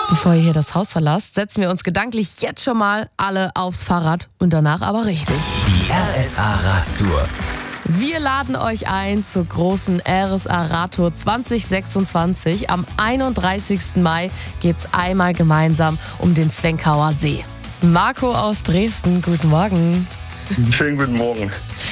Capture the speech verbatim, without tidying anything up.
Bevor ihr hier das Haus verlasst, setzen wir uns gedanklich jetzt schon mal alle aufs Fahrrad und danach aber richtig. Die R S A Radtour. Wir laden euch ein zur großen R S A Radtour zwanzig sechsundzwanzig. Am einunddreißigsten Mai geht's einmal gemeinsam um den Zwenkauer See. Marco aus Dresden, guten Morgen. Schönen guten Morgen.